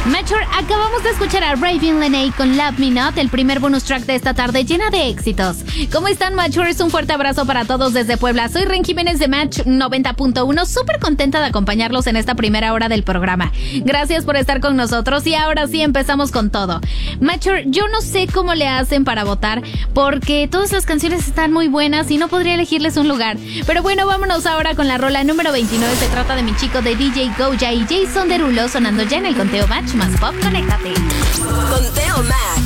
Mature, acabamos de escuchar a Raven Lenae con Love Me Not, el primer bonus track de esta tarde llena de éxitos. ¿Cómo están, Matures? Un fuerte abrazo para todos desde Puebla. Soy Ren Jiménez de Match 90.1, súper contenta de acompañarlos en esta primera hora del programa. Gracias por estar con nosotros y ahora sí empezamos con todo. Mature, yo no sé cómo le hacen para votar porque todas las canciones están muy buenas y no podría elegirles un lugar. Pero bueno, vámonos ahora con la rola número 29. Se trata de Mi Chico de DJ Goya y Jason Derulo sonando ya en el Conteo Match más pop. Conéctate. Conteo Match.